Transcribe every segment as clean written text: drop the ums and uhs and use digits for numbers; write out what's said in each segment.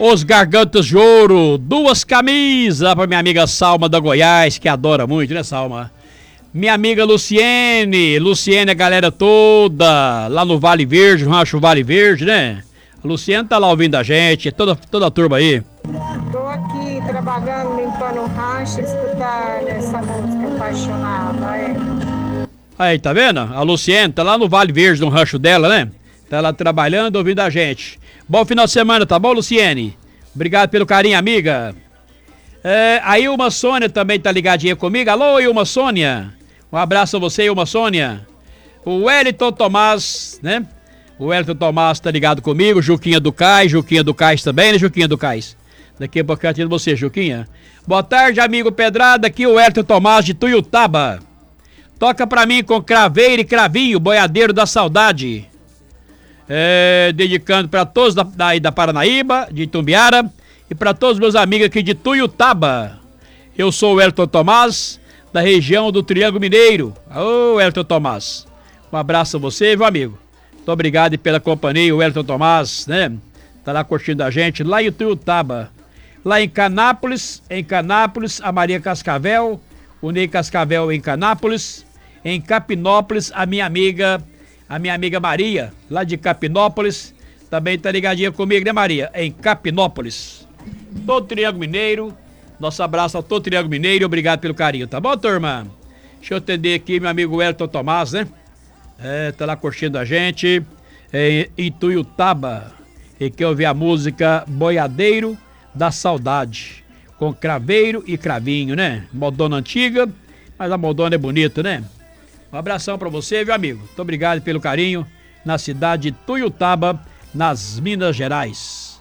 Os Gargantas de Ouro, 2 camisas pra minha amiga Salma da Goiás, que adora muito, né, Salma? Minha amiga Luciene, a galera toda, lá no Vale Verde, no Rancho Vale Verde, né? A Luciene tá lá ouvindo a gente, toda a turma aí. Tô aqui trabalhando, limpando o rancho, escutando essa música apaixonada, Aí, tá vendo? A Luciene tá lá no Vale Verde, no rancho dela, né? Tá lá trabalhando, ouvindo a gente. Bom final de semana, tá bom, Luciene? Obrigado pelo carinho, amiga. A Ilma Sônia também tá ligadinha comigo. Alô, Ilma Sônia. Um abraço a você, Ilma Sônia. O Wellington Tomás, né? O Wellington Tomás tá ligado comigo. Juquinha do Cais também, né, Juquinha do Cais? Daqui a pouco eu atendo você, Juquinha. Boa tarde, amigo Pedrada. Aqui o Wellington Tomás de Tuiutaba. Toca pra mim com Craveiro e Cravinho, Boiadeiro da Saudade. Dedicando pra todos da Paranaíba, de Itumbiara, e pra todos meus amigos aqui de Tuiutaba. Eu sou o Wellington Tomás, da região do Triângulo Mineiro. Ô, Wellington Tomás, um abraço a você, meu amigo. Muito obrigado pela companhia, o Wellington Tomás, né? Tá lá curtindo a gente, lá em Tuiutaba. Lá em Canápolis, a Maria Cascavel, o Ney Cascavel em Canápolis. Em Capinópolis, a minha amiga Maria, lá de Capinópolis, também tá ligadinha comigo, né, Maria? Em Capinópolis. Todo Triângulo Mineiro, nosso abraço a todo Triângulo Mineiro e obrigado pelo carinho, tá bom, turma? Deixa eu atender aqui meu amigo Wellington Tomás, né? Tá lá curtindo a gente, em Tuiutaba, e quer ouvir a música Boiadeiro da Saudade, com Craveiro e Cravinho, né? Modona antiga, mas a modona é bonita, né? Um abração pra você, meu amigo. Muito obrigado pelo carinho na cidade de Tuiutaba, nas Minas Gerais.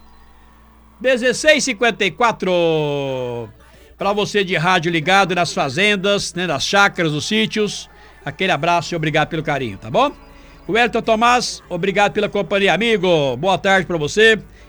16h54. Pra você de rádio ligado nas fazendas, né, nas chácaras, nos sítios. Aquele abraço e obrigado pelo carinho, tá bom? O Wellington Tomás, obrigado pela companhia, amigo. Boa tarde pra você.